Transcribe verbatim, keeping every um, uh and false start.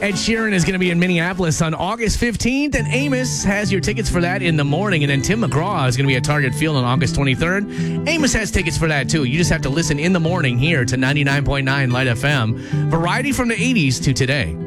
Ed Sheeran is going to be in Minneapolis on August fifteenth, and Amos has your tickets for that in the morning. And then Tim McGraw is going to be at Target Field on August twenty-third. Amos has tickets for that, too. You just have to listen in the morning here to ninety-nine point nine Light F M. Variety from the eighties to today.